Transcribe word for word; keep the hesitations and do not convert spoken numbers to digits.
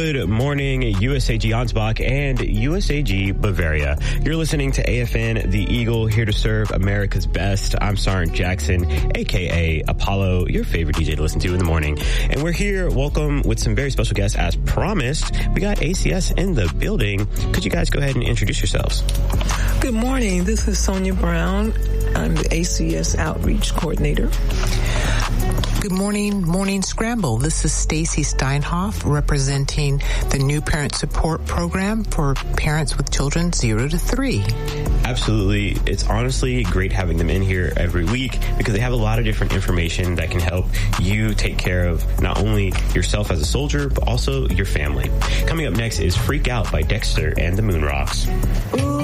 Good morning, U S A G Ansbach and U S A G Bavaria. You're listening to A F N, The Eagle, here to serve America's best. I'm Sarn Jackson, a k a. Apollo, your favorite D J to listen to in the morning. And we're here, welcome, with some very special guests as promised. We got A C S in the building. Could you guys go ahead and introduce yourselves? Good morning. This is Sonia Brown. I'm the A C S Outreach Coordinator. Good morning, Morning Scramble. This is Stacy Steinhoff representing the new parent support program for parents with children zero to three. Absolutely. It's honestly great having them in here every week because they have a lot of different information that can help you take care of not only yourself as a soldier, but also your family. Coming up next is Freak Out by Dexter and the Moon Rocks. Ooh.